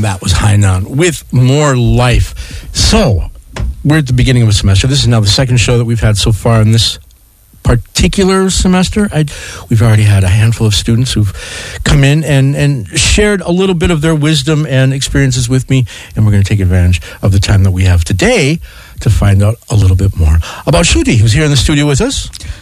that was Hainan with More Life. So, we're at the beginning of a semester. This is now the second show that we've had so far in this particular semester. We've already had a handful of students who've come in and shared a little bit of their wisdom and experiences with me, and we're going to take advantage of the time that we have today to find out a little bit more about Shruti, who's here in the studio with us.